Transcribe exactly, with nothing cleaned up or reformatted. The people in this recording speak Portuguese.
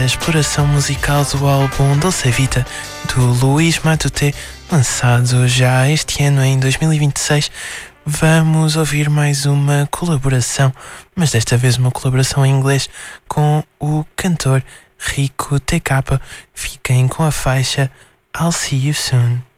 A exploração musical do álbum Dolce Vita, do Luís Matute, lançado já este ano, em dois mil e vinte e seis, vamos ouvir mais uma colaboração, mas desta vez uma colaboração em inglês com o cantor Rico T K. Fiquem com a faixa I'll See You Soon.